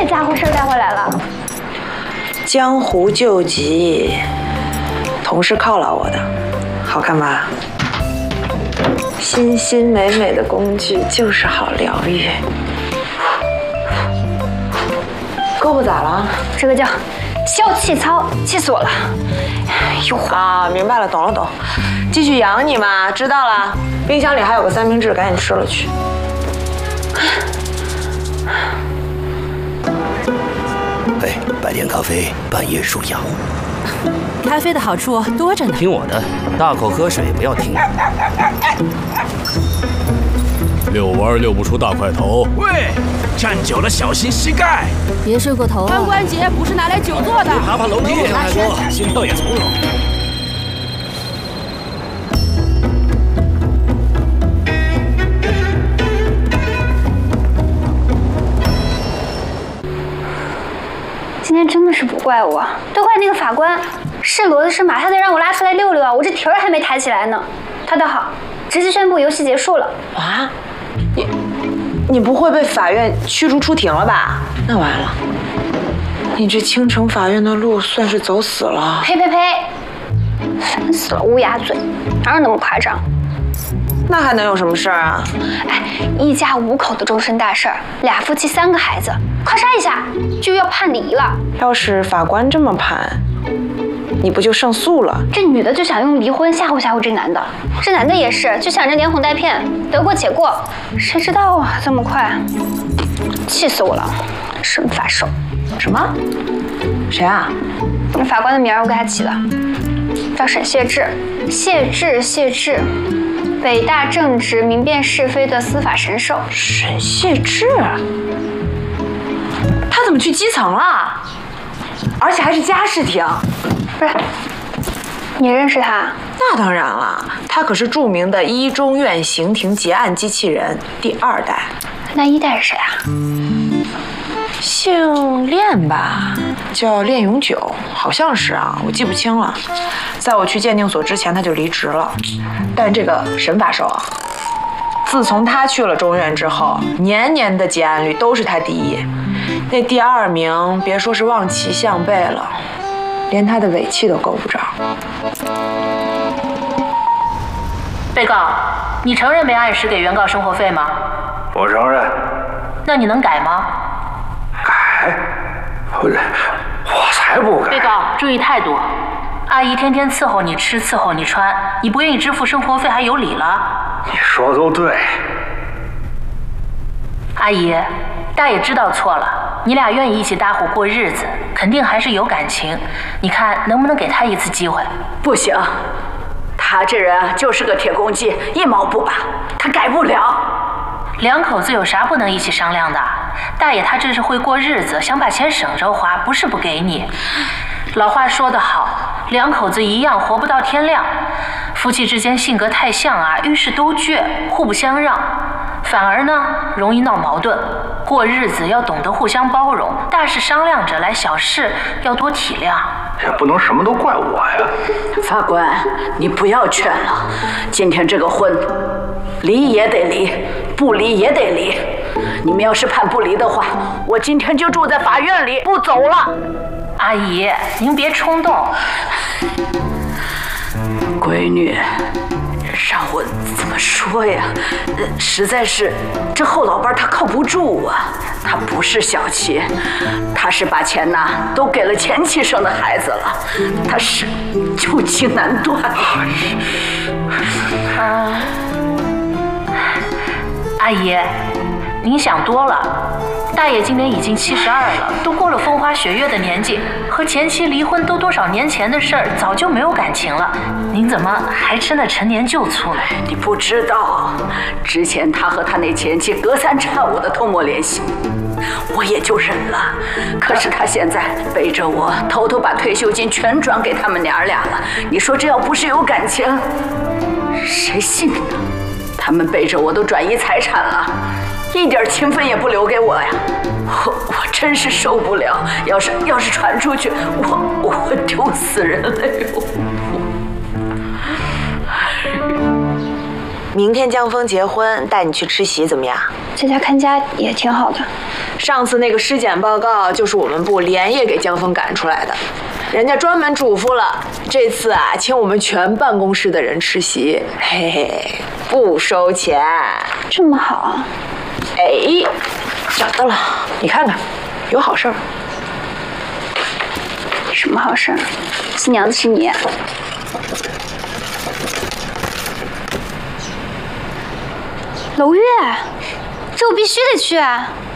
家伙事儿带回来了？ 江湖救急，同事犒劳我的，好看吧？心心美美的工具就是好疗愈。胳膊咋了？ 这个叫消气操，气死我了！哟啊，明白了，懂了懂。继续养你嘛，知道了。冰箱里还有个三明治，赶紧吃了去。 哎，白天咖啡，半夜数羊。 咖啡的好处多着呢。 听我的，大口喝水，不要停。 遛弯遛不出大块头。 喂，站久了小心膝盖。 别睡过头啊！ 髋关节不是拿来久坐的。 爬爬楼梯太多，心跳也从容。 今天真的是不怪我，都怪那个法官，是骡子是马，他得让我拉出来溜溜啊！我这蹄儿还没抬起来呢。他倒好，直接宣布游戏结束了。 啊？你不会被法院驱逐出庭了吧？那完了，你这青城法院的路算是走死了。 呸呸呸！烦死了，乌鸦嘴，哪有那么夸张？ 那还能有什么事儿啊？ 哎，一家5口的终身大事儿，2夫妻3个孩子，咔嚓一下就要判离了。 要是法官这么判，你不就胜诉了？ 这女的就想用离婚吓唬吓唬这男的，这男的也是就想着连哄带骗，得过且过。谁知道啊，这么快，气死我了！神法手， 什么？谁啊？ 那法官的名儿我给他起的，叫沈谢志。谢志。北大正直、明辨是非的司法神兽沈谢志，他怎么去基层了？而且还是家事庭。 不是，你认识他？ 那当然了，他可是著名的一中院刑庭结案机器人第2代。 那1代是谁啊？ 姓练吧，叫练永久，好像是啊，我记不清了。在我去鉴定所之前，他就离职了。但这个沈法手啊，自从他去了中院之后，年年的结案率都是他第1，那第2名别说是望其项背了，连他的尾气都够不着。 被告，你承认没按时给原告生活费吗？ 我承认。 那你能改吗？ 改？我才不改。 被告注意态度，阿姨天天伺候你吃，伺候你穿，你不愿意支付生活费还有理了。 你说的都对。 阿姨，大爷知道错了，你俩愿意一起搭伙过日子，肯定还是有感情。你看能不能给他一次机会？ 不行，他这人就是个铁公鸡，一毛不拔，他改不了。 2口子有啥不能一起商量的？大爷他这是会过日子，想把钱省着花，不是不给你。老话说得好，2口子一样活不到天亮。夫妻之间性格太像啊，遇事都倔，互不相让，反而呢容易闹矛盾。过日子要懂得互相包容，大事商量着来，小事要多体谅。 也不能什么都怪我呀。 法官，你不要劝了，今天这个婚，离也得离，不离也得离。你们要是判不离的话，我今天就住在法院里，不走了。 阿姨，您别冲动。 闺女，让我怎么说呀？实在是，这后老伴他靠不住啊。他不是小气，他是把钱呐都给了前妻生的孩子了，他是旧情难断。 阿姨，您想多了。大爷今年已经72了，都过了风花雪月的年纪，和前妻离婚都多少年前的事儿，早就没有感情了。您怎么还吃那陈年旧醋呢？ 你不知道，之前他和他那前妻隔3差5的偷摸联系，我也就忍了。可是他现在背着我，偷偷把退休金全转给他们娘俩了。你说这要不是有感情，谁信呢？他们背着我都转移财产了，一点情分也不留给我呀！我真是受不了，要是传出去，我丢死人了哟！ 明天江峰结婚，带你去吃席怎么样？ 在家看家也挺好的。 上次那个尸检报告就是我们部连夜给江峰赶出来的，人家专门嘱咐了，这次啊，请我们全办公室的人吃席，嘿嘿，不收钱。 这么好？ 哎，找到了，你看看，有好事儿。 什么好事儿？新娘子是你。娄月，这我必须得去啊！